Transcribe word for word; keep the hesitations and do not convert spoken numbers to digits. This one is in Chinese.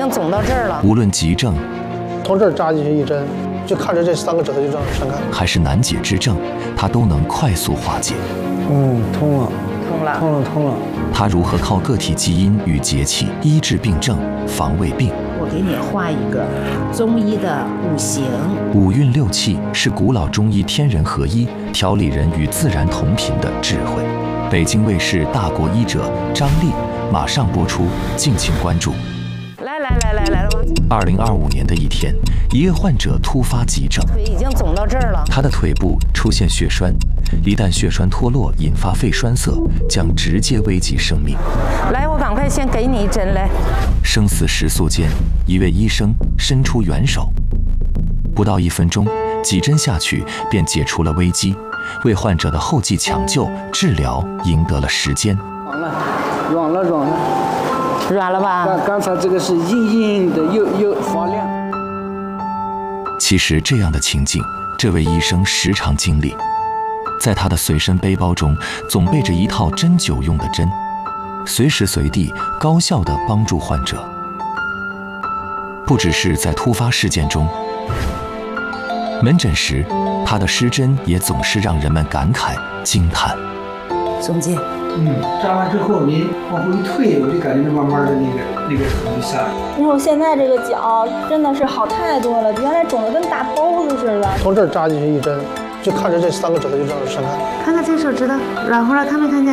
经肿到这儿了。 无论急症， 从这儿扎进去一针，就看着这三个指头就这样伸开， 还是难解之症，他都能快速化解。 嗯，通了， 通了， 通了，通了。 他如何靠个体基因与节气医治病症、防胃病？ 我给你画一个中医的五行。 五运六气是古老中医天人合一、调理人与自然同频的智慧。北京卫视《大国医者》张丽马上播出，敬请关注。 来来来来来了， 二零二五年的一天，一个患者突发急症， 腿已经肿到这儿了。 他的腿部出现血栓，一旦血栓脱落，引发肺栓塞，将直接危及生命。 来，我赶快先给你一针来。 生死时速间，一位医生伸出援手，不到一分钟，几针下去便解除了危机，为患者的后继抢救、治疗赢得了时间。 软了，软了，软了， 软了吧？ 刚刚才这个是硬硬的，又又发亮。 其实这样的情景，这位医生时常经历。在他的随身背包中，总备着一套针灸用的针，随时随地高效地帮助患者。不只是在突发事件中，门诊时，他的施针也总是让人们感慨惊叹。 总监， 嗯，扎完之后您往后一退，我就感觉慢慢的那个那个疼就下来。 你说我现在这个脚真的是好太多了，原来肿得跟大包子似的。 从这儿扎进去一针，就看着这三个指头就这样伸开， 看看这手指头软乎了，看没看见？